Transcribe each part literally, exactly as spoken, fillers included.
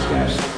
Yes.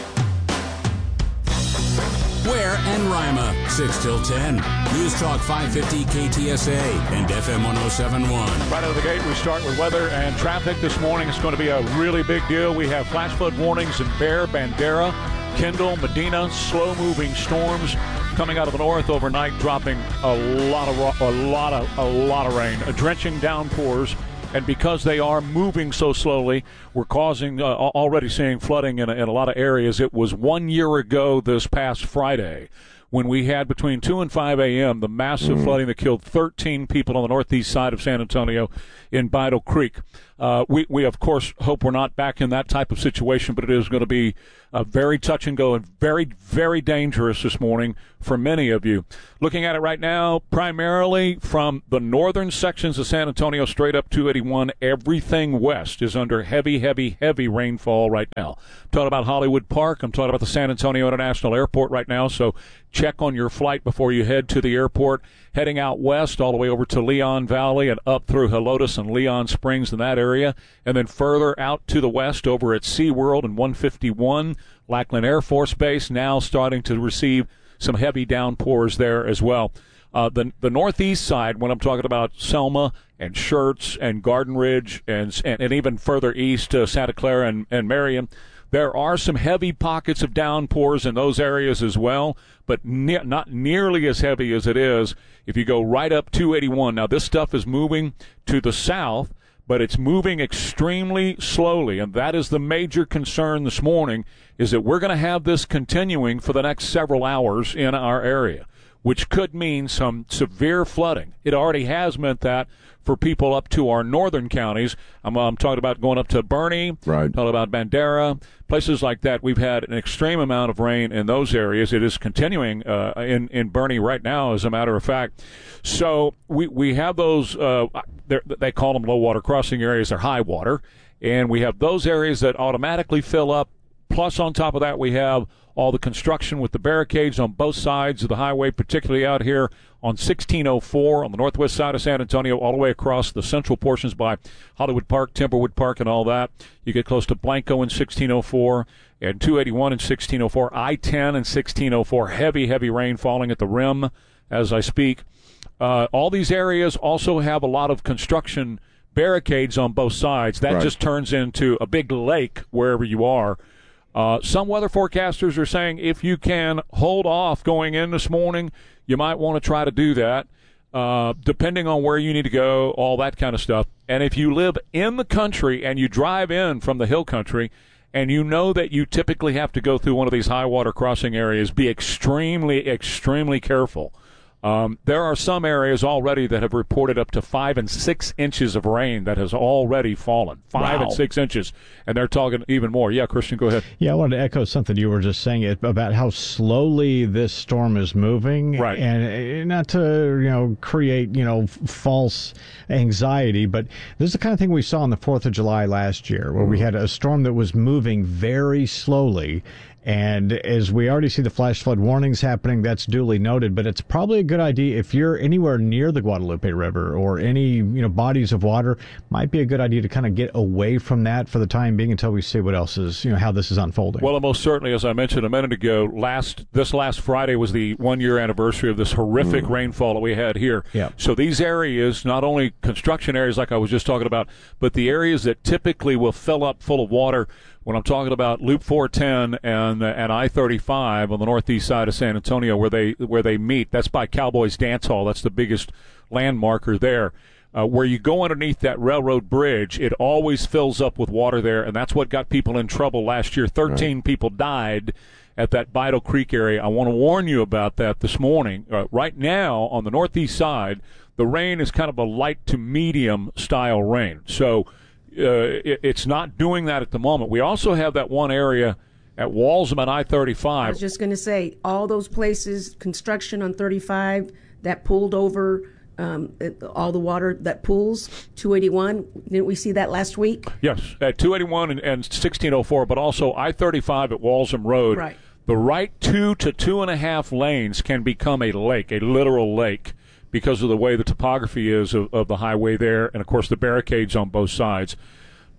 Ware and Rima, six till ten. News Talk five fifty K T S A and F M one oh seven point one. Right out of the gate, we start with weather and traffic this morning. It's going to be a really big deal. We have flash flood warnings in Bear, Bandera, Kendall, Medina, slow-moving storms coming out of the north overnight, dropping a lot of a lot of a lot of rain, a drenching downpours. And because they are moving so slowly, we're causing uh, already seeing flooding in a, in a lot of areas. It was one year ago this past Friday when we had between two and five a.m. the massive mm. flooding that killed thirteen people on the northeast side of San Antonio in Bidle Creek. Uh, we, we, of course, hope we're not back in that type of situation, but it is going to be uh, very touch and go and very, very dangerous this morning for many of you. Looking at it right now, primarily from the northern sections of San Antonio straight up two eighty-one, everything west is under heavy, heavy, heavy rainfall right now. I'm talking about Hollywood Park. I'm talking about the San Antonio International Airport right now, so check on your flight before you head to the airport. Heading out west all the way over to Leon Valley and up through Helotes and Leon Springs in that area, and then further out to the west over at SeaWorld and one fifty-one, Lackland Air Force Base, now starting to receive some heavy downpours there as well. Uh, the the northeast side, when I'm talking about Selma and Schertz and Garden Ridge and and, and even further east to Santa Clara and, and Marion, there are some heavy pockets of downpours in those areas as well, but ne- not nearly as heavy as it is if you go right up two eighty-one. Now, this stuff is moving to the south, but it's moving extremely slowly, and that is the major concern this morning, is that we're going to have this continuing for the next several hours in our area, which could mean some severe flooding. It already has meant that for people up to our northern counties. I'm, I'm talking about going up to Bernie, right. talking about Bandera, places like that. We've had an extreme amount of rain in those areas. It is continuing uh, in, in Bernie right now, as a matter of fact. So we, we have those, uh, they call them low water crossing areas. They're high water. And we have those areas that automatically fill up. Plus, on top of that, we have all the construction with the barricades on both sides of the highway, particularly out here on sixteen oh four on the northwest side of San Antonio, all the way across the central portions by Hollywood Park, Timberwood Park, and all that. You get close to Blanco in sixteen oh four and two eighty-one in sixteen oh four, I ten in sixteen oh four. Heavy, heavy rain falling at the rim as I speak. Uh, all these areas also have a lot of construction barricades on both sides. That right. just turns into a big lake wherever you are. Uh, some weather forecasters are saying if you can hold off going in this morning, you might want to try to do that, uh, depending on where you need to go, all that kind of stuff. And if you live in the country and you drive in from the hill country and you know that you typically have to go through one of these high water crossing areas, be extremely, extremely careful. Um, there are some areas already that have reported up to five and six inches of rain that has already fallen. Five wow. and six inches, and they're talking even more. Yeah, Christian, go ahead. Yeah, I wanted to echo something you were just saying about how slowly this storm is moving, right? And not to you know create you know false anxiety, but this is the kind of thing we saw on the Fourth of July last year, where we had a storm that was moving very slowly. And as we already see the flash flood warnings happening, that's duly noted. But it's probably a good idea if you're anywhere near the Guadalupe River or any you know bodies of water, might be a good idea to kind of get away from that for the time being until we see what else is you know how this is unfolding. Well, most certainly, as I mentioned a minute ago, last this last Friday was the one year anniversary of this horrific mm. rainfall that we had here. Yeah. So these areas, not only construction areas like I was just talking about, but the areas that typically will fill up full of water. When I'm talking about Loop four ten and uh, and I thirty-five on the northeast side of San Antonio, where they where they meet, that's by Cowboys Dance Hall. That's the biggest landmarker there. Uh, where you go underneath that railroad bridge, it always fills up with water there, and that's what got people in trouble last year. Thirteen right. people died at that Bidle Creek area. I want to warn you about that this morning. Uh, right now, on the northeast side, the rain is kind of a light to medium style rain. So. Uh, it, it's not doing that at the moment. We also have that one area at Walsham and I thirty-five. I was just going to say, all those places, construction on thirty-five, that pulled over um, all the water that pools, two eighty-one. Didn't we see that last week? Yes, at two eighty-one and, and sixteen oh four, but also I thirty-five at Walsham Road. Right. The right two to two and a half lanes can become a lake, a literal lake, because of the way the topography is of, of the highway there, and, of course, the barricades on both sides.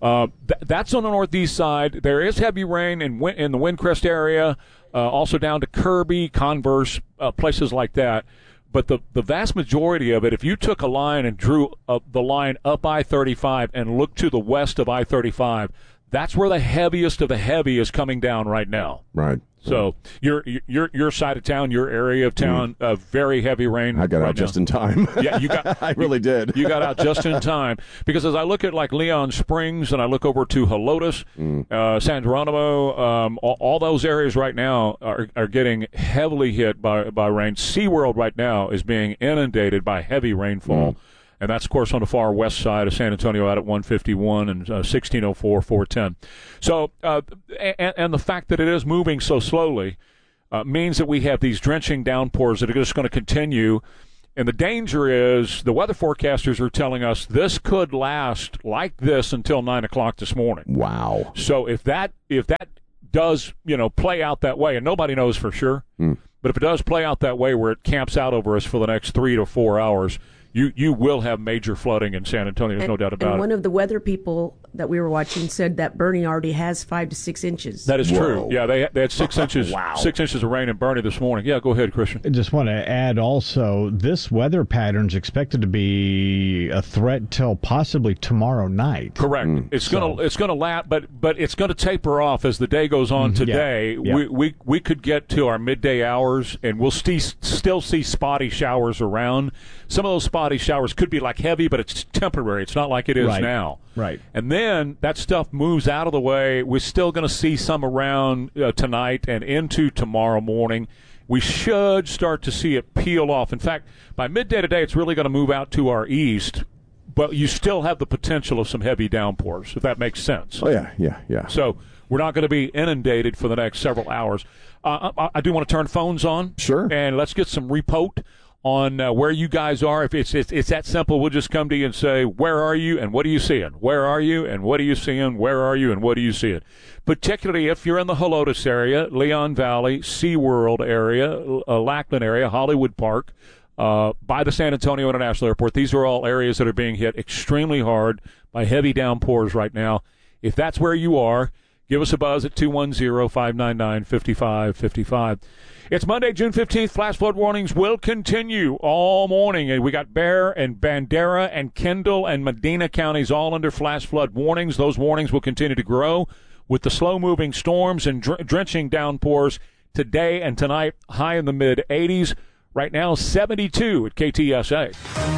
Uh, th- that's on the northeast side. There is heavy rain in, Win- in the Windcrest area, uh, also down to Kirby, Converse, uh, places like that. But the, the vast majority of it, if you took a line and drew uh, the line up I thirty-five and looked to the west of I thirty-five, that's where the heaviest of the heavy is coming down right now. Right. So your your your side of town, your area of town, mm. uh, very heavy rain. I got right out just now. in time. Yeah, you got. I really did. You got out just in time because as I look at like Leon Springs and I look over to Helotes, mm. uh, San Geronimo, um, all, all those areas right now are are getting heavily hit by by rain. SeaWorld right now is being inundated by heavy rainfall. Mm. And that's, of course, on the far west side of San Antonio out at one fifty-one and uh, sixteen oh four, four ten. So, uh, and, and the fact that it is moving so slowly uh, means that we have these drenching downpours that are just going to continue. And the danger is the weather forecasters are telling us this could last like this until nine o'clock this morning. Wow. So if that if that does, you know, play out that way, and nobody knows for sure, mm. but if it does play out that way where it camps out over us for the next three to four hours, You you will have major flooding in San Antonio. There's and, no doubt about and it. One of the weather people that we were watching said that Bernie already has five to six inches. That is Whoa. true. Yeah, they they had six inches. Wow. Six inches of rain in Bernie this morning. Yeah, go ahead, Christian. I just want to add also, this weather pattern is expected to be a threat till possibly tomorrow night. Correct. Mm. It's So. gonna it's gonna last, but but it's gonna taper off as the day goes on. Today, yeah. Yeah. we we we could get to our midday hours, and we'll st- still see spotty showers around. Some of those spotty showers could be like heavy, but it's temporary. It's not like it is Right. now. Right. And then that stuff moves out of the way. We're still going to see some around uh, tonight and into tomorrow morning. We should start to see it peel off. In fact, by midday today, it's really going to move out to our east, but you still have the potential of some heavy downpours, if that makes sense. Oh, yeah, yeah, yeah. So we're not going to be inundated for the next several hours. Uh, I, I do want to turn phones on. Sure. And let's get some report on uh, where you guys are. If it's, it's it's that simple, we'll just come to you and say, where are you and what are you seeing? Where are you and what are you seeing? Where are you and what are you seeing? Particularly if you're in the Helotes area, Leon Valley, SeaWorld area, uh, Lackland area, Hollywood Park, uh, by the San Antonio International Airport. These are all areas that are being hit extremely hard by heavy downpours right now. If that's where you are, give us a buzz at two one zero, five nine nine, five five five five. It's Monday, June fifteenth. Flash flood warnings will continue all morning. And we got Bexar and Bandera and Kendall and Medina counties all under flash flood warnings. Those warnings will continue to grow with the slow-moving storms and dr- drenching downpours today and tonight, high in the mid eighties. Right now, seventy-two at K T S A.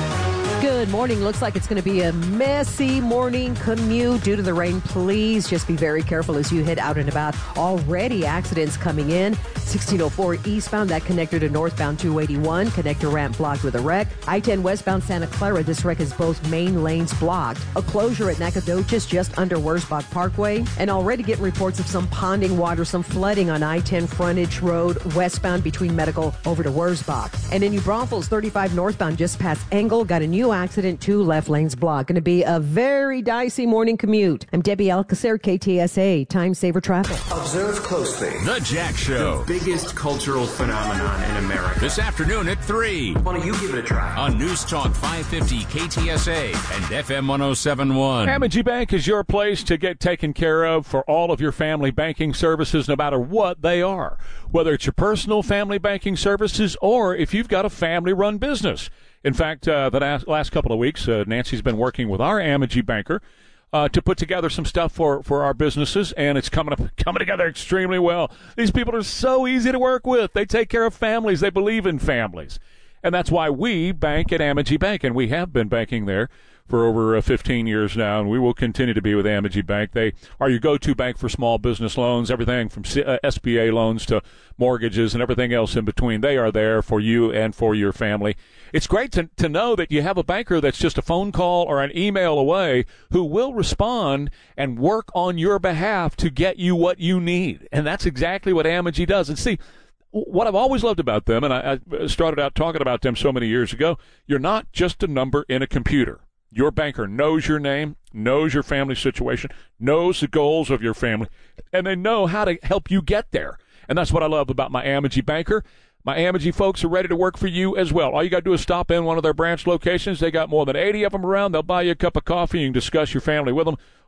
Good morning. Looks like it's going to be a messy morning commute due to the rain. Please just be very careful as you head out and about. Already accidents coming in. sixteen oh four eastbound, that connector to northbound two eighty-one. Connector ramp blocked with a wreck. I ten westbound Santa Clara. This wreck is both main lanes blocked. A closure at Nacogdoches just under Wurzbach Parkway. And already getting reports of some ponding water, some flooding on I ten Frontage Road westbound between Medical over to Wurzbach. And in New Braunfels, thirty-five northbound just past Engel. Got a new accident, two left lanes blocked. Going to be a very dicey morning commute. I'm Debbie Alcacer, K T S A, Time Saver Traffic. Observe closely. The Jack Show. The biggest cultural phenomenon in America. This afternoon at three. Why don't you give it a try? On News Talk five fifty K T S A and F M one oh seven point one. Amegy Bank is your place to get taken care of for all of your family banking services, no matter what they are. Whether it's your personal family banking services or if you've got a family-run business. In fact, uh, the last, last couple of weeks, uh, Nancy's been working with our Amegy banker uh, to put together some stuff for, for our businesses, and it's coming up, coming together extremely well. These people are so easy to work with. They take care of families. They believe in families. And that's why we bank at Amegy Bank, and we have been banking there for over uh, fifteen years now, and we will continue to be with Amegy Bank. They are your go-to bank for small business loans, everything from C- uh, S B A loans to mortgages and everything else in between. They are there for you and for your family. It's great to, to know that you have a banker that's just a phone call or an email away who will respond and work on your behalf to get you what you need. And that's exactly what Amegy does. And see, what I've always loved about them, and I, I started out talking about them so many years ago, you're not just a number in a computer. Your banker knows your name, knows your family situation, knows the goals of your family, and they know how to help you get there. And that's what I love about my Amegy banker. My Amegy folks are ready to work for you as well. All you got to do is stop in one of their branch locations. They got more than eighty of them around. They'll buy you a cup of coffee and discuss your family with them.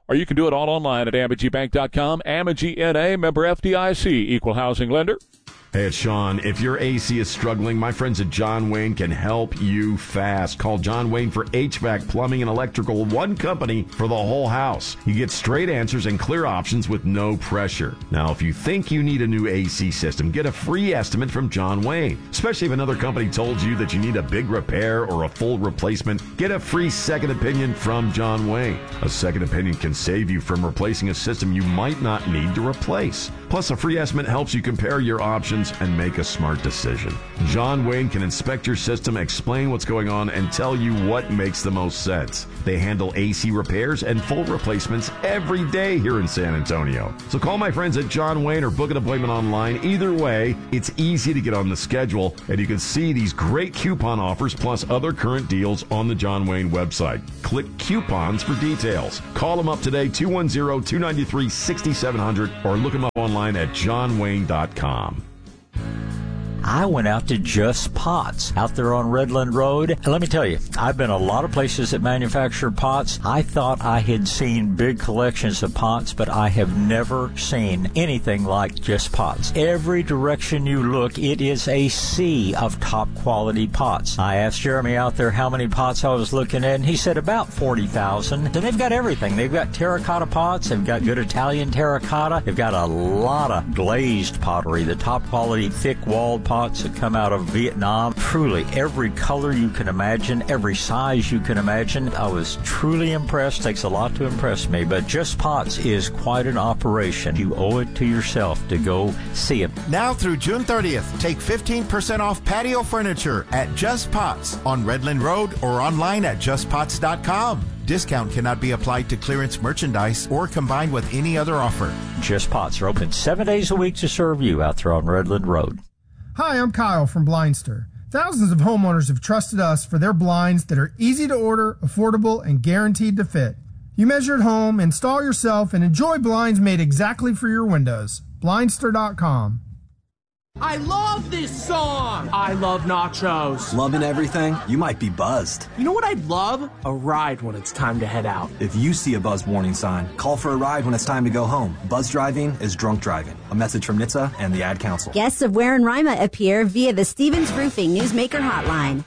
or you can do it all online at amity bank dot com. Amity N A, member F D I C, equal housing lender. Hey, it's Sean. If your A C is struggling, my friends at John Wayne can help you fast. Call John Wayne for H V A C, plumbing, and electrical. One company for the whole house. You get straight answers and clear options with no pressure. Now, if you think you need a new A C system, get a free estimate from John Wayne. Especially if another company told you that you need a big repair or a full replacement, get a free second opinion from John Wayne. A second opinion can save you from replacing a system you might not need to replace. Plus, a free estimate helps you compare your options and make a smart decision. John Wayne can inspect your system, explain what's going on, and tell you what makes the most sense. They handle A C repairs and full replacements every day here in San Antonio. So call my friends at John Wayne or book an appointment online. Either way, it's easy to get on the schedule, and you can see these great coupon offers plus other current deals on the John Wayne website. Click coupons for details. Call them up today, two one zero, two nine three, six seven zero zero, or look them up online at john wayne dot com. I went out to Just Pots out there on Redland Road. And let me tell you, I've been a lot of places that manufacture pots. I thought I had seen big collections of pots, but I have never seen anything like Just Pots. Every direction you look, it is a sea of top quality pots. I asked Jeremy out there how many pots I was looking at, and he said about forty thousand. And they've got everything. They've got terracotta pots. They've got good Italian terracotta. They've got a lot of glazed pottery, the top quality thick-walled pots that come out of Vietnam. Truly, every color you can imagine, every size you can imagine. I was truly impressed. Takes a lot to impress me, but Just Pots is quite an operation. You owe it to yourself to go see them. Now through June thirtieth, take fifteen percent off patio furniture at Just Pots on Redland Road or online at just pots dot com. Discount cannot be applied to clearance merchandise or combined with any other offer. Just Pots are open seven days a week to serve you out there on Redland Road. Hi, I'm Kyle from Blindster. Thousands of homeowners have trusted us for their blinds that are easy to order, affordable, and guaranteed to fit. You measure at home, install yourself, and enjoy blinds made exactly for your windows. Blindster dot com. I love this song! I love nachos. Loving everything? You might be buzzed. You know what I'd love? A ride when it's time to head out. If you see a buzz warning sign, call for a ride when it's time to go home. Buzz driving is drunk driving. A message from N H T S A and the Ad Council. Guests of Ware and Rima appear via the Stevens Roofing Newsmaker Hotline.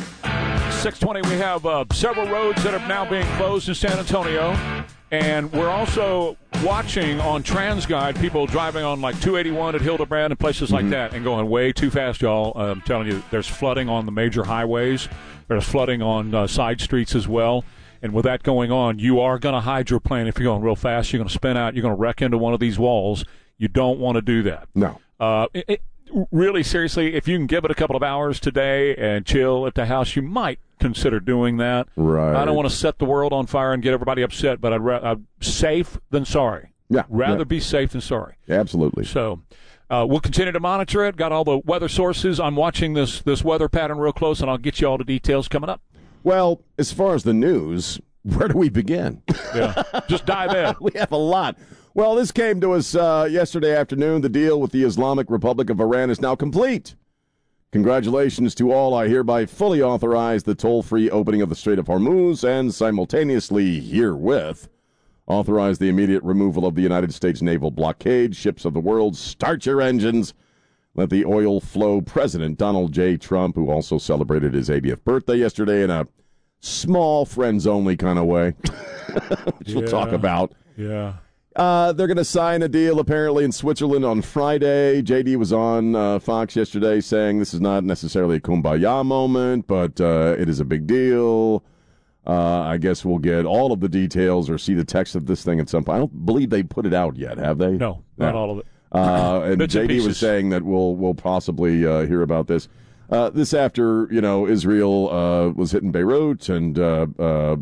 six twenty, we have uh, several roads that are now being closed in San Antonio. And we're also watching on TransGuide people driving on like two eighty-one at Hildebrand and places like mm-hmm. that and going way too fast, y'all. I'm telling you, there's flooding on the major highways. There's flooding on uh, side streets as well. And with that going on, you are going to hydroplane if you're going real fast. You're going to spin out. You're going to wreck into one of these walls. You don't want to do that. No. Uh, it, it, really, seriously, if you can give it a couple of hours today and chill at the house, you might consider doing that. Right. I don't want to set the world on fire and get everybody upset, but I'd rather I'm safe than sorry. Yeah. Rather yeah. be safe than sorry. Absolutely. So uh, we'll continue to monitor it. Got all the weather sources. I'm watching this this weather pattern real close, and I'll get you all the details coming up. Well, as far as the news, where do we begin? Yeah. Just dive in. We have a lot. Well, this came to us uh, yesterday afternoon. The deal with the Islamic Republic of Iran is now complete. Congratulations to all. I hereby fully authorize the toll-free opening of the Strait of Hormuz and simultaneously herewith authorize the immediate removal of the United States naval blockade. Ships of the world, start your engines. Let the oil flow. President Donald J. Trump, who also celebrated his eightieth birthday yesterday in a small friends-only kind of way, which yeah. we'll talk about. Yeah. Uh, they're going to sign a deal apparently in Switzerland on Friday. J D was on uh, Fox yesterday saying this is not necessarily a kumbaya moment, but uh, it is a big deal. Uh, I guess we'll get all of the details or see the text of this thing at some point. I don't believe they put it out yet, have they? No, not no. all of it. Uh, and Bits J D and was saying that we'll we'll possibly uh, hear about this. Uh, this after, you know, Israel uh, was hitting Beirut and uh, uh,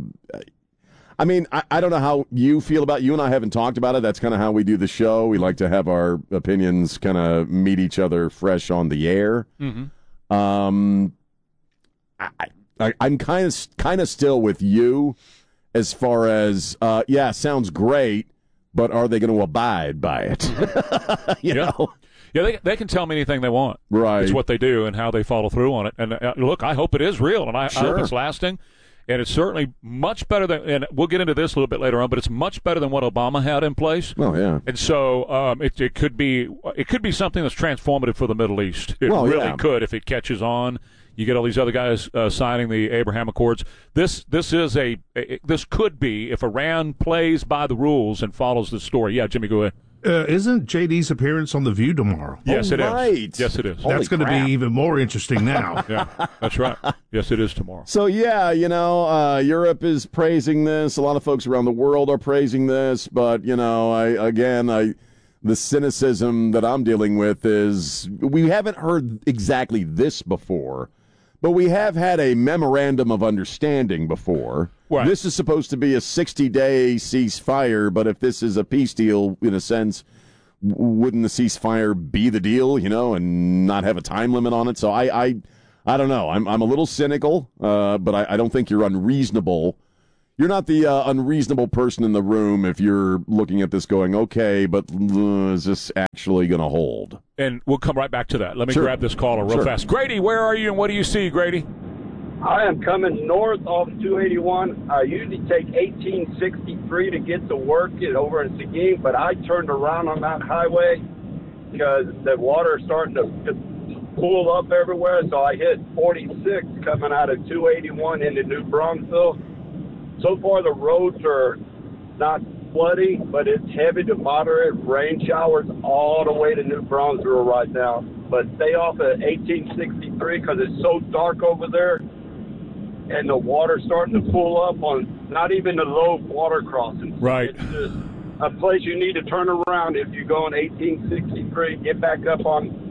I mean, I, I don't know how you feel about it. You and I haven't talked about it. That's kind of how we do the show. We like to have our opinions kind of meet each other fresh on the air. Mm-hmm. Um, I, I, I'm kind of kind of still with you as far as, uh, yeah, sounds great, but are they going to abide by it? you yeah. know? Yeah, they they can tell me anything they want. Right. It's what they do and how they follow through on it. And uh, look, I hope it is real, and I, sure. I hope it's lasting. And it's certainly much better than, and we'll get into this a little bit later on, but it's much better than what Obama had in place. Oh, yeah. And so um, it, it could be it could be something that's transformative for the Middle East. It well, really yeah. could if it catches on. You get all these other guys uh, signing the Abraham Accords. This this is a, a this could be if Iran plays by the rules and follows the story. Yeah, Jimmy, go ahead. Uh, isn't J D's appearance on The View tomorrow? Yes, oh, it right. is. Yes, it is. That's going to be even more interesting now. Yeah, that's right. Yes, it is tomorrow. So, yeah, you know, uh, Europe is praising this. A lot of folks around the world are praising this. But, you know, I again, I the cynicism that I'm dealing with is we haven't heard exactly this before, but we have had a memorandum of understanding before. Right. This is supposed to be a sixty-day ceasefire, but if this is a peace deal, in a sense, w- wouldn't the ceasefire be the deal, you know, and not have a time limit on it? So I, I, I don't know. I'm I'm a little cynical, uh, but I, I don't think you're unreasonable. You're not the uh, unreasonable person in the room if you're looking at this going, okay, but uh, is this actually going to hold? And we'll come right back to that. Let me Sure. grab this caller real Sure. fast. Grady, where are you and what do you see, Grady? I am coming north off two eighty-one. I usually take eighteen sixty-three to get to work it over in Seguin, but I turned around on that highway because the water is starting to just pool up everywhere. So I hit forty-six coming out of two eighty-one into New Braunfels. So far, the roads are not flooding, but it's heavy to moderate rain showers all the way to New Braunfels right now. But stay off at eighteen sixty-three because it's so dark over there. And the water's starting to pool up on not even the low water crossings. Right. It's just a place you need to turn around if you go on eighteen sixty-three, get back up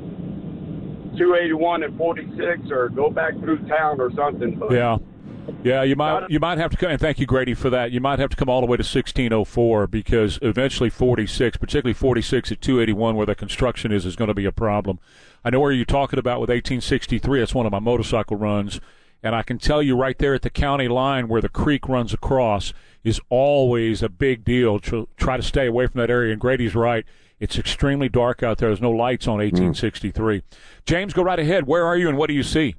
on two eighty-one and forty-six, or go back through town or something. But Yeah. Yeah, you might you might have to come, and thank you, Grady, for that. You might have to come all the way to sixteen oh four because eventually forty-six, particularly forty-six at two eighty-one where the construction is, is going to be a problem. I know where you're talking about with eighteen sixty-three. That's one of my motorcycle runs. And I can tell you right there at the county line where the creek runs across is always a big deal to try to stay away from that area. And Grady's right. It's extremely dark out there. There's no lights on eighteen sixty-three. Mm. James, go right ahead. Where are you and what do you see?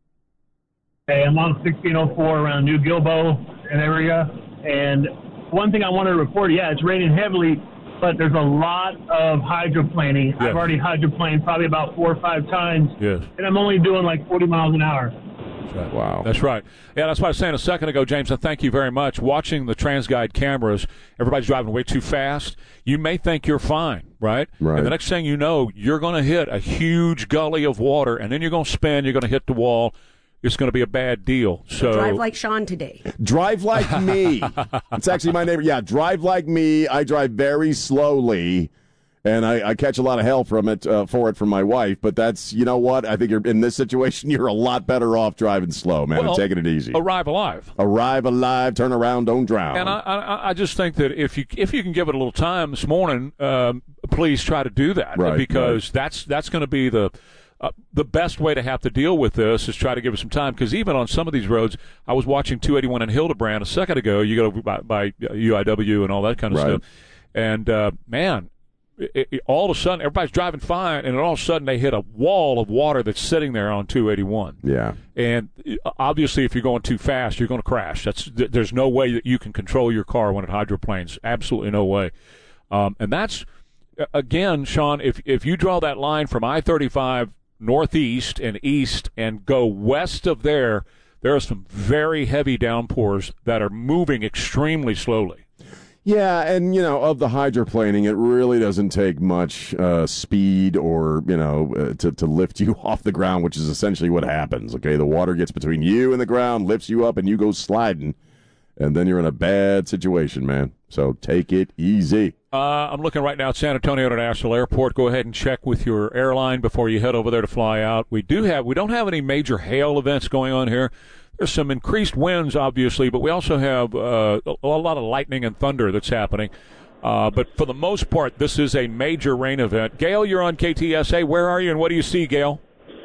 Hey, I'm on sixteen oh four around New Gilbo area. And one thing I want to report, yeah, it's raining heavily, but there's a lot of hydroplaning. Yes. I've already hydroplaned probably about four or five times. Yes. And I'm only doing like forty miles an hour. Right. Wow. That's right. Yeah, that's what I was saying a second ago, James, and thank you very much. Watching the TransGuide cameras, everybody's driving way too fast. You may think you're fine, right? Right. And the next thing you know, you're going to hit a huge gully of water, and then you're going to spin, you're going to hit the wall. It's going to be a bad deal. So drive like Sean today. Drive like me. It's actually my neighbor. Yeah, drive like me. I drive very slowly. And I, I catch a lot of hell from it uh, for it from my wife, but that's, you know what? I think you're in this situation, you're a lot better off driving slow, man, well, and taking it easy. Arrive alive. Arrive alive, turn around, don't drown. And I, I, I just think that if you if you can give it a little time this morning, um, please try to do that right, because right. that's that's going to be the uh, the best way to have to deal with this is try to give it some time because even on some of these roads, I was watching two eighty-one in Hildebrand a second ago. You go by, by U I W and all that kind of right. stuff, and uh, man. It, it, all of a sudden, everybody's driving fine, and all of a sudden they hit a wall of water that's sitting there on two eighty-one. Yeah. And obviously, if you're going too fast, you're going to crash. That's there's no way that you can control your car when it hydroplanes. Absolutely no way. Um, and that's again, Sean. If if you draw that line from I thirty-five northeast and east and go west of there, there are some very heavy downpours that are moving extremely slowly. Yeah, and, you know, of the hydroplaning, it really doesn't take much uh, speed or, you know, uh, to, to lift you off the ground, which is essentially what happens, okay? The water gets between you and the ground, lifts you up, and you go sliding, and then you're in a bad situation, man. So take it easy. Uh, I'm looking right now at San Antonio International Airport. Go ahead and check with your airline before you head over there to fly out. We do have, we don't have any major hail events going on here. There's some increased winds, obviously, but we also have uh, a, a lot of lightning and thunder that's happening. Uh, but for the most part, this is a major rain event. Gail, you're on K T S A. Where are you, and what do you see, Gail?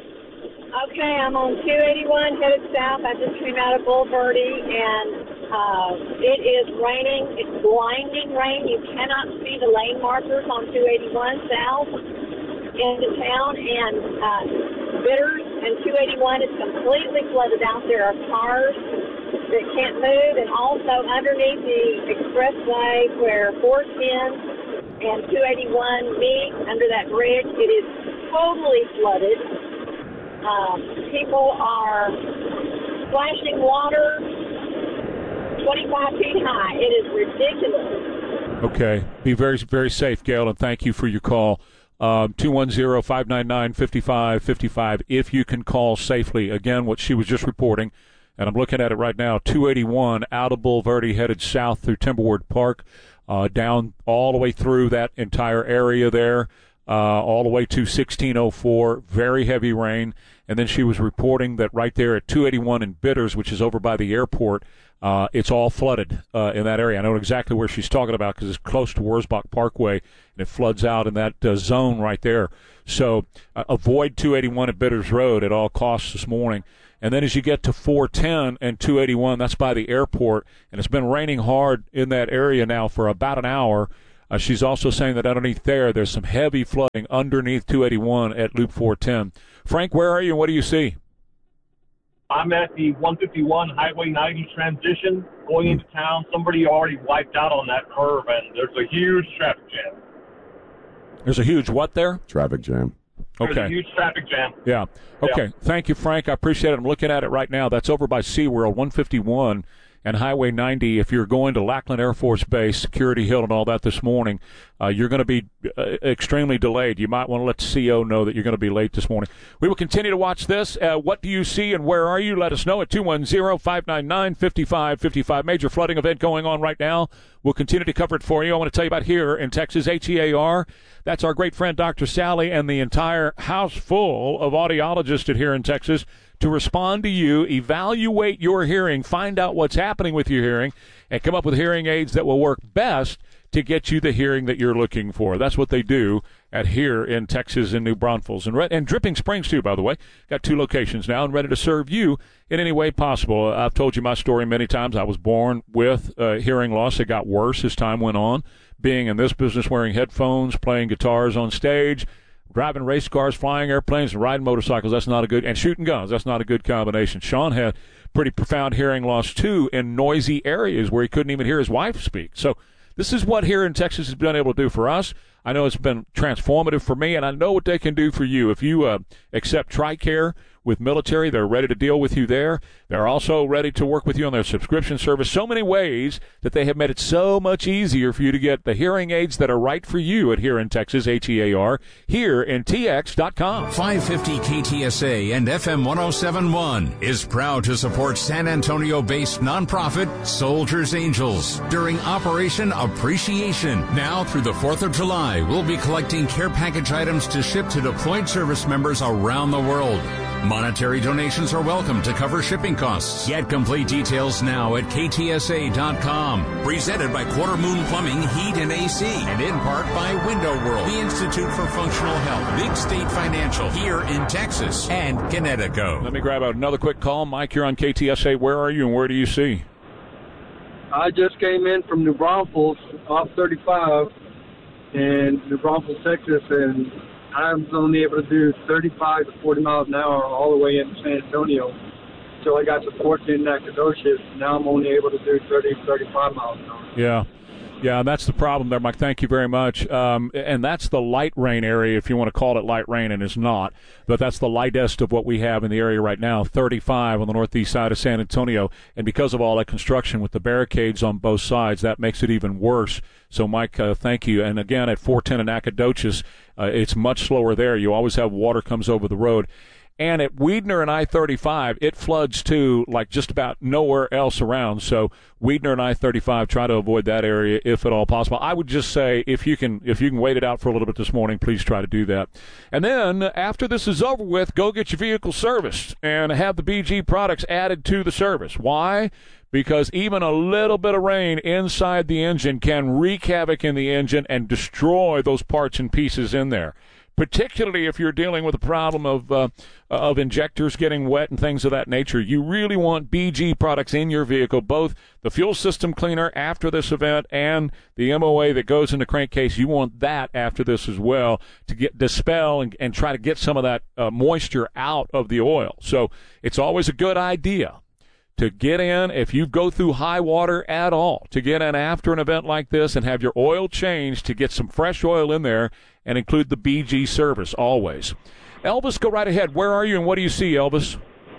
Okay, I'm on two eighty-one headed south. I just came out of Bulverde, and uh, it is raining. It's blinding rain. You cannot see the lane markers on two eighty-one south into town, and uh, Bitters and two eighty-one is completely flooded out. There are cars that can't move, and also underneath the expressway where four ten and two eighty-one meet under that bridge, it is totally flooded. Um, people are splashing water twenty-five feet high. It is ridiculous. Okay. Be very, very safe, Gail, and thank you for your call. Um, two one zero, five nine nine, five five five five if you can call safely. Again, what she was just reporting, and I'm looking at it right now, two eighty-one out of Bulverde headed south through Timberwood Park, uh, down all the way through that entire area there, uh, all the way to sixteen oh four, very heavy rain. And then she was reporting that right there at two eighty-one in Bitters, which is over by the airport, uh, it's all flooded uh, in that area. I know exactly where she's talking about because it's close to Wurzbach Parkway, and it floods out in that uh, zone right there. So uh, avoid two eighty-one at Bitters Road at all costs this morning. And then as you get to four ten and two eighty-one, that's by the airport, and it's been raining hard in that area now for about an hour. Uh, she's also saying that underneath there, there's some heavy flooding underneath two eighty-one at Loop four ten. Frank, where are you and what do you see? I'm at the one fifty-one Highway ninety transition going into town. Somebody already wiped out on that curve, and there's a huge traffic jam. There's a huge what there? Traffic jam. Okay. There's a huge traffic jam. Yeah. Okay. Yeah. Thank you, Frank. I appreciate it. I'm looking at it right now. That's over by SeaWorld, one fifty-one and Highway ninety. If you're going to Lackland Air Force Base, Security Hill, and all that this morning, uh, you're going to be uh, extremely delayed. You might want to let the C O know that you're going to be late this morning. We will continue to watch this. Uh, what do you see and where are you? Let us know at two one zero, five nine nine, five five five five. Major flooding event going on right now. We'll continue to cover it for you. I want to tell you about here in Texas, H E A R. That's our great friend Doctor Sally and the entire house full of audiologists at here in Texas to respond to you, evaluate your hearing, find out what's happening with your hearing, and come up with hearing aids that will work best to get you the hearing that you're looking for. That's what they do at here in Texas in New Braunfels. And, and Dripping Springs, too, by the way. Got two locations now and ready to serve you in any way possible. I've told you my story many times. I was born with uh, hearing loss. It got worse as time went on. Being in this business, wearing headphones, playing guitars on stage, driving race cars, flying airplanes, and riding motorcycles, that's not a good, and shooting guns, that's not a good combination. Sean had pretty profound hearing loss, too, in noisy areas where he couldn't even hear his wife speak. So this is what here in Texas has been able to do for us. I know it's been transformative for me, and I know what they can do for you. If you uh, accept TRICARE with military, they're ready to deal with you there. They're also ready to work with you on their subscription service. So many ways that they have made it so much easier for you to get the hearing aids that are right for you at here in Texas, H E A R, here in T X dot com. five fifty K T S A and F M one oh seven point one is proud to support San Antonio-based nonprofit Soldiers Angels during Operation Appreciation. Now through the fourth of July, we'll be collecting care package items to ship to deployed service members around the world. Monetary donations are welcome to cover shipping costs. Get complete details now at K T S A dot com. Presented by Quarter Moon Plumbing, Heat, and A C. And in part by Window World, the Institute for Functional Health, Big State Financial, here in Texas, and Connecticut. Let me grab out another quick call. Mike, you're on K T S A. Where are you and where do you see? I just came in from New Braunfels off thirty-five in New Braunfels, Texas, and I was only able to do thirty-five to forty miles an hour all the way into San Antonio until I got to fourteen Nacogdoches. Now I'm only able to do thirty, thirty-five miles an hour. Yeah. Yeah, that's the problem there, Mike. Thank you very much. Um, and that's the light rain area, if you want to call it light rain, and it's not. But that's the lightest of what we have in the area right now, thirty-five on the northeast side of San Antonio. And because of all that construction with the barricades on both sides, that makes it even worse. So, Mike, uh, thank you. And, again, at four ten in Nacogdoches, uh, it's much slower there. You always have water comes over the road. And at Weidner and I thirty-five, it floods too, like just about nowhere else around. So Weidner and I thirty-five, try to avoid that area if at all possible. I would just say if you can, if you can wait it out for a little bit this morning, please try to do that. And then after this is over with, go get your vehicle serviced and have the B G products added to the service. Why? Because even a little bit of rain inside the engine can wreak havoc in the engine and destroy those parts and pieces in there. Particularly if you're dealing with a problem of uh, of injectors getting wet and things of that nature. You really want B G products in your vehicle, both the fuel system cleaner after this event and the M O A that goes in the crankcase. You want that after this as well to get dispel and, and try to get some of that uh, moisture out of the oil. So it's always a good idea to get in, if you go through high water at all, to get in after an event like this and have your oil changed to get some fresh oil in there and include the B G service always. Elvis, go right ahead. Where are you and what do you see, Elvis?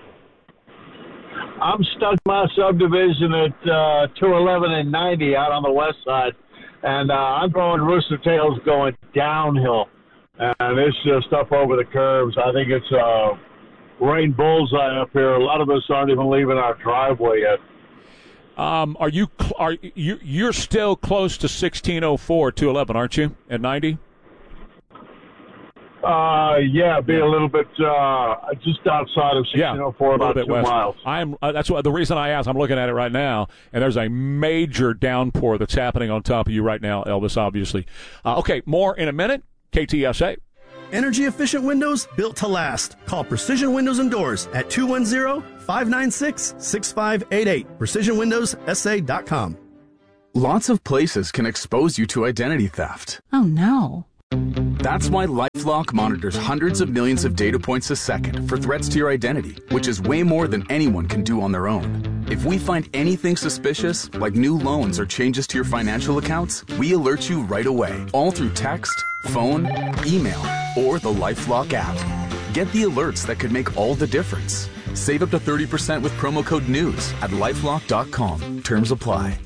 I'm stuck in my subdivision at uh, two eleven and ninety out on the west side, and uh, I'm throwing rooster tails going downhill, and it's just up over the curves. I think it's uh, rain bullseye up here. A lot of us aren't even leaving our driveway yet. Um, are you are you you're still close to sixteen oh four two eleven, aren't you? At ninety? Uh, yeah, be a little bit uh, just outside of sixteen oh four, yeah, about two west. miles. I'm uh, that's what the reason I asked. I'm looking at it right now, and there's a major downpour that's happening on top of you right now, Elvis. Obviously. Uh, okay, more in a minute. K T S A. Energy-efficient windows built to last. Call Precision Windows and Doors at two one zero, five nine six, six five eight eight. precision windows s a dot com. Lots of places can expose you to identity theft. Oh, no. That's why LifeLock monitors hundreds of millions of data points a second for threats to your identity, which is way more than anyone can do on their own. If we find anything suspicious, like new loans or changes to your financial accounts, we alert you right away, all through text, phone, email, or the LifeLock app. Get the alerts that could make all the difference. Save up to thirty percent with promo code NEWS at lifelock dot com. Terms apply.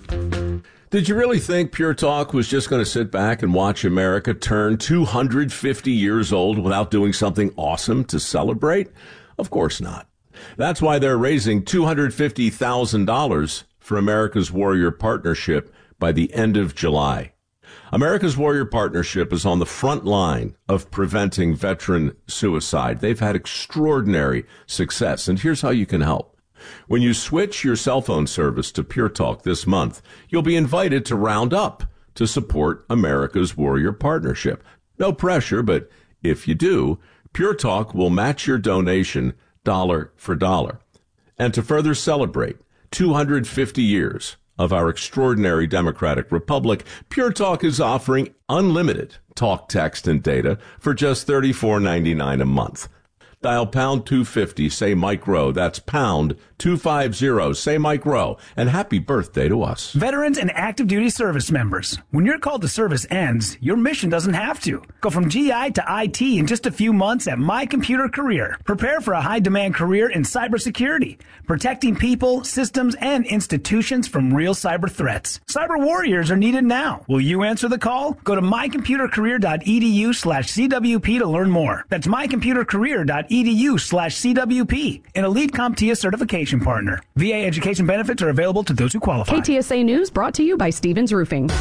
Did you really think Pure Talk was just going to sit back and watch America turn two hundred fifty years old without doing something awesome to celebrate? Of course not. That's why they're raising two hundred fifty thousand dollars for America's Warrior Partnership by the end of July. America's Warrior Partnership is on the front line of preventing veteran suicide. They've had extraordinary success, and here's how you can help. When you switch your cell phone service to Pure Talk this month, you'll be invited to round up to support America's Warrior Partnership. No pressure, but if you do, Pure Talk will match your donation dollar for dollar. And to further celebrate two hundred fifty years of our extraordinary democratic republic, Pure Talk is offering unlimited talk, text, and data for just thirty-four ninety-nine a month. Dial pound two fifty, say Mike Rowe. That's pound two fifty, say Mike Rowe. And happy birthday to us. Veterans and active duty service members. When your call to service ends, your mission doesn't have to. Go from G I to I T in just a few months at My Computer Career. Prepare for a high-demand career in cybersecurity, protecting people, systems, and institutions from real cyber threats. Cyber warriors are needed now. Will you answer the call? Go to my computer career dot e d u slash c w p to learn more. That's my computer career dot e d u slash c w p, an elite CompTIA certification partner. V A education benefits are available to those who qualify. K T S A News brought to you by Stevens Roofing.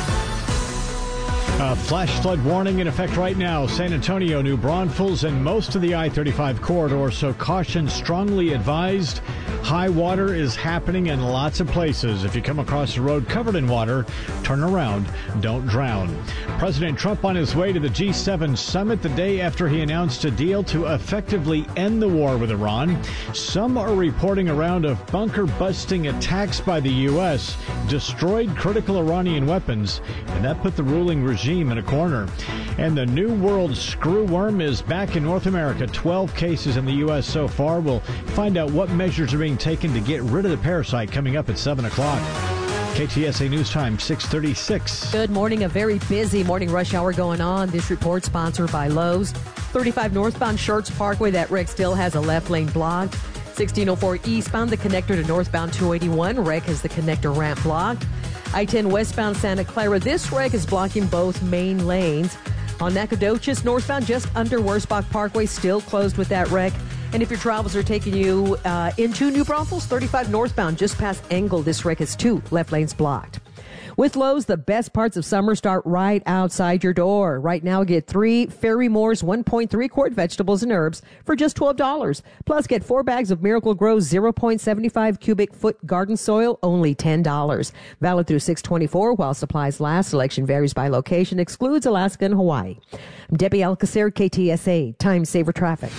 Uh, flash flood warning in effect right now. San Antonio, New Braunfels, and most of the I thirty-five corridor, so caution strongly advised. High water is happening in lots of places. If you come across a road covered in water, turn around. Don't drown. President Trump on his way to the G seven summit the day after he announced a deal to effectively end the war with Iran. Some are reporting a round of bunker-busting attacks by the U S destroyed critical Iranian weapons, and that put the ruling regime in a corner. And the New World screwworm is back in North America. twelve cases in the U S so far. We'll find out what measures are being taken to get rid of the parasite coming up at seven o'clock. K T S A News Time, six thirty-six. Good morning. A very busy morning rush hour going on. This report sponsored by Lowe's. thirty-five northbound Shorts Parkway. That wreck still has a left lane blocked. sixteen oh four eastbound, the connector to northbound two eighty-one. Wreck has the connector ramp blocked. I ten westbound Santa Clara. This wreck is blocking both main lanes. On Nacogdoches northbound, just under Wurzbach Parkway, still closed with that wreck. And if your travels are taking you uh, into New Braunfels, thirty-five northbound, just past Engel, this wreck has two left lanes blocked. With Lowe's, the best parts of summer start right outside your door. Right now, get three Fairy Moore's one point three quart vegetables and herbs for just twelve dollars. Plus, get four bags of Miracle Grow zero point seven five cubic foot garden soil, only ten dollars. Valid through six twenty-four while supplies last. Selection varies by location, excludes Alaska and Hawaii. I'm Debbie Alcacer, K T S A, Time Saver Traffic.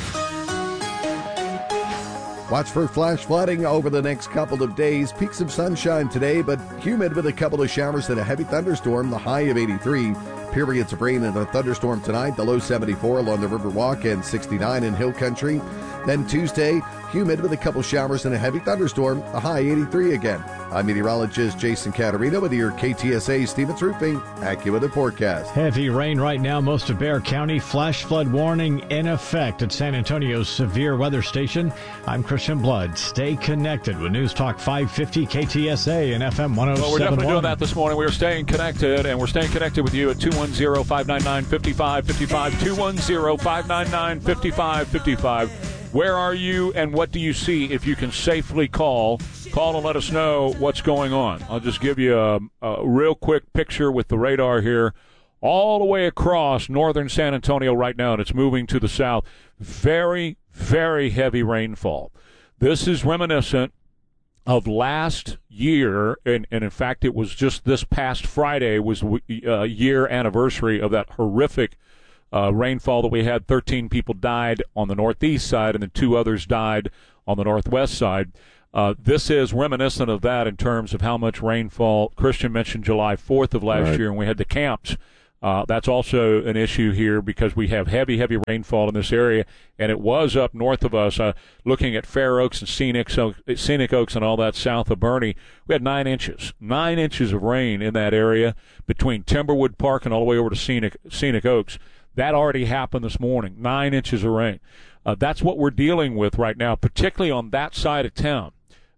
Watch for flash flooding over the next couple of days. Peaks of sunshine today, but humid with a couple of showers and a heavy thunderstorm, the high of eighty-three. Periods of rain and a thunderstorm tonight. The low seventy-four along the Riverwalk and sixty-nine in Hill Country. Then Tuesday, humid with a couple showers and a heavy thunderstorm. A high eighty-three again. I'm meteorologist Jason Caterino with your K T S A Stevens Roofing AccuWeather forecast. Heavy rain right now, most of Bexar County. Flash flood warning in effect at San Antonio's severe weather station. I'm Christian Blood. Stay connected with News Talk five fifty K T S A and F M one oh seven point one. Well, we're definitely doing that this morning. We're staying connected, and we're staying connected with you at two one zero, five nine nine, five five five five, two one zero, five nine nine, five five five five. Where are you, and what do you see? If you can safely call, call and let us know what's going on. I'll just give you a, a real quick picture with the radar here. All the way across northern San Antonio right now, and it's moving to the south. Very, very heavy rainfall. This is reminiscent of last year, and, and in fact, it was just this past Friday was a year anniversary of that horrific Uh, rainfall that we had. thirteen people died on the northeast side, and then two others died on the northwest side. Uh, this is reminiscent of that in terms of how much rainfall. Christian mentioned July fourth of last right. year, and we had the camps. Uh, that's also an issue here because we have heavy, heavy rainfall in this area, and it was up north of us. Uh, looking at Fair Oaks and Scenic, so, Scenic Oaks and all that south of Bernie, we had nine inches, nine inches of rain in that area between Timberwood Park and all the way over to Scenic, Scenic Oaks. That already happened this morning, nine inches of rain. Uh, that's what we're dealing with right now, particularly on that side of town.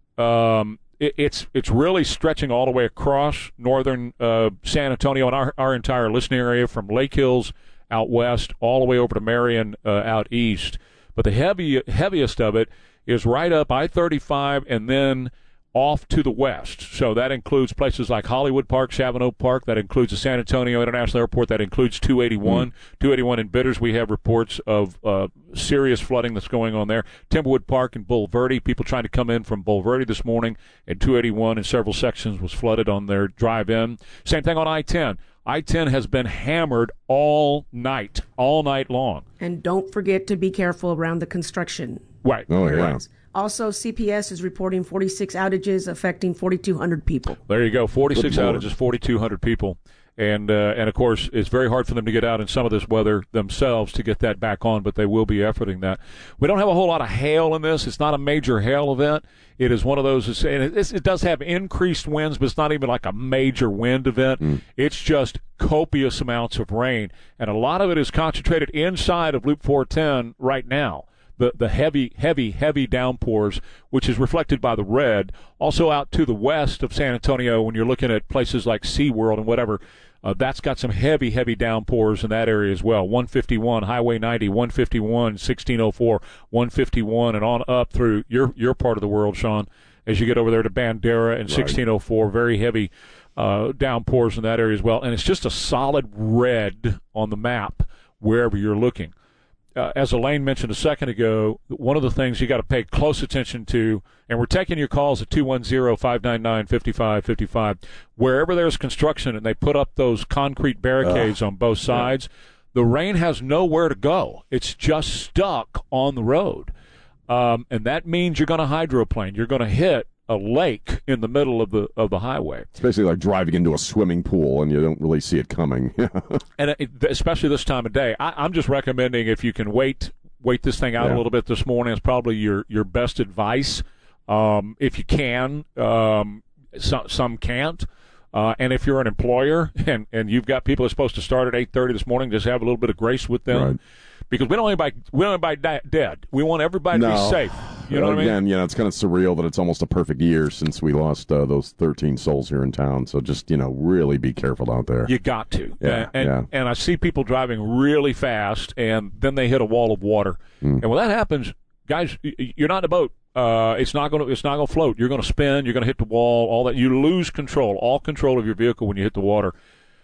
Um, it, it's it's really stretching all the way across northern uh, San Antonio and our, our entire listening area from Lake Hills out west all the way over to Marion uh, out east. But the heavy heaviest of it is right up I thirty-five and then off to the west. So that includes places like Hollywood Park, Chavano Park. That includes the San Antonio International Airport. That includes two eighty-one. Mm. two eighty-one in Bitters, we have reports of uh, serious flooding that's going on there. Timberwood Park and Bull Verde, people trying to come in from Bull Verde this morning, and two eighty-one in several sections was flooded on their drive-in. Same thing on I ten. I ten has been hammered all night, all night long. And don't forget to be careful around the construction. Right. Oh, yeah. Also, C P S is reporting forty-six outages affecting forty-two hundred people. There you go, forty-six outages, forty-two hundred people. And, uh, and of course, it's very hard for them to get out in some of this weather themselves to get that back on, but they will be efforting that. We don't have a whole lot of hail in this. It's not a major hail event. It is one of those, and it, it does have increased winds, but it's not even like a major wind event. Mm. It's just copious amounts of rain, and a lot of it is concentrated inside of Loop four ten right now. The, the heavy, heavy, heavy downpours, which is reflected by the red. Also out to the west of San Antonio, when you're looking at places like SeaWorld and whatever, uh, that's got some heavy, heavy downpours in that area as well. one fifty-one, Highway ninety, one fifty-one, sixteen oh four, one fifty-one, and on up through your your part of the world, Sean, as you get over there to Bandera and right. sixteen oh four, very heavy uh, downpours in that area as well. And it's just a solid red on the map wherever you're looking. Uh, as Elaine mentioned a second ago, one of the things you got to pay close attention to, and we're taking your calls at two one zero, five nine nine, five five five five, wherever there's construction and they put up those concrete barricades uh, on both sides, yeah. the rain has nowhere to go. It's just stuck on the road. Um, and that means you're going to hydroplane. You're going to hit a lake in the middle of the of the highway. It's basically like driving into a swimming pool and you don't really see it coming. And it, especially this time of day, I, I'm just recommending if you can wait wait this thing out yeah. a little bit this morning. It's probably your your best advice. Um, if you can, um, some some can't. Uh, and if you're an employer and, and you've got people that's supposed to start at eight thirty this morning, just have a little bit of grace with them. Right. Because we don't want anybody, we don't want anybody dead. We want everybody no. to be safe. You know uh, what I mean? Again, you know, it's kind of surreal that it's almost a perfect year since we lost uh, those thirteen souls here in town. So just, you know, really be careful out there. You got to. Yeah, and, yeah. and I see people driving really fast, and then they hit a wall of water. Mm. And when that happens, guys, you're not in a boat. Uh, it's not going to. It's not going to float. You're going to spin. You're going to hit the wall. All that. You lose control, all control of your vehicle when you hit the water.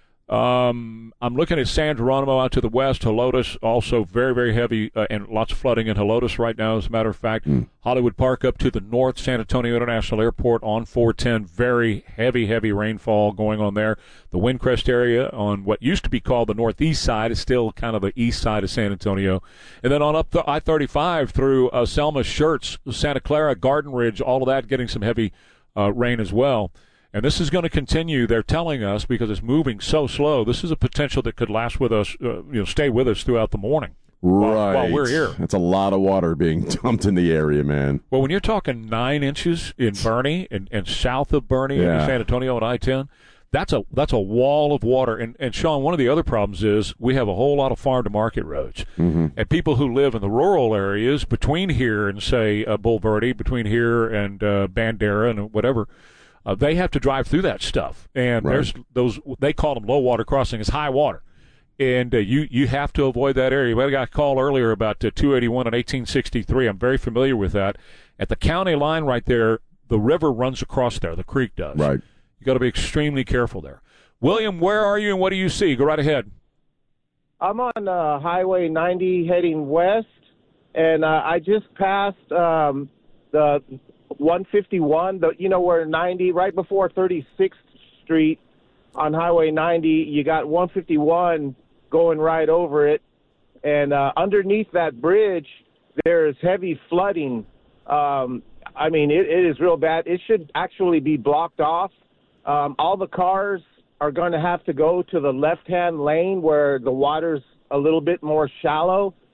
Um, I'm looking at San Geronimo out to the west. Helotes also very, very heavy uh, and lots of flooding in Helotes right now, as a matter of fact. Mm. Hollywood Park up to the north, San Antonio International Airport on four ten. Very heavy, heavy rainfall going on there. The Windcrest area on what used to be called the northeast side is still kind of the east side of San Antonio. And then on up the I thirty-five through uh, Selma, Schertz, Santa Clara, Garden Ridge, all of that getting some heavy uh, rain as well. And this is going to continue, they're telling us, because it's moving so slow. This is a potential that could last with us, uh, you know, stay with us throughout the morning. Right. While, while we're here. That's a lot of water being dumped in the area, man. Well, when you're talking nine inches in Bernie and, and south of Bernie Yeah. in San Antonio and I ten, that's a that's a wall of water. And, and Sean, one of the other problems is we have a whole lot of farm-to-market roads. Mm-hmm. And people who live in the rural areas between here and, say, uh, Bulverde, between here and uh, Bandera and whatever, uh, they have to drive through that stuff. And Right. there's those, they call them low water crossing, it's high water. And uh, you, you have to avoid that area. We had a guy call earlier about uh, two eighty-one and eighteen sixty-three. I'm very familiar with that. At the county line right there, the river runs across there. The creek does. Right. You got to be extremely careful there. William, where are you and what do you see? Go right ahead. I'm on uh, Highway ninety heading west, and uh, I just passed um, the one fifty-one, the, you know, where ninety, right before thirty-sixth Street on Highway ninety, you got one fifty-one going right over it, and uh, underneath that bridge, there's heavy flooding. Um, I mean, it, it is real bad. It should actually be blocked off. Um, all the cars are going to have to go to the left-hand lane where the water's a little bit more shallow.